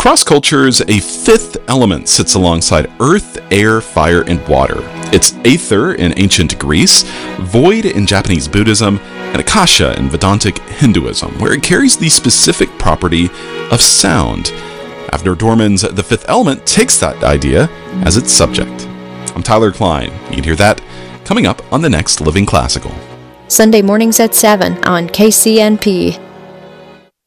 Across cultures, a fifth element sits alongside earth, air, fire, and water. It's aether in ancient Greece, void in Japanese Buddhism, and akasha in Vedantic Hinduism, where it carries the specific property of sound. Avner Dorman's The Fifth Element takes that idea as its subject. I'm Tyler Klein. You can hear that coming up on the next Living Classical. Sunday mornings at 7 on KCNP.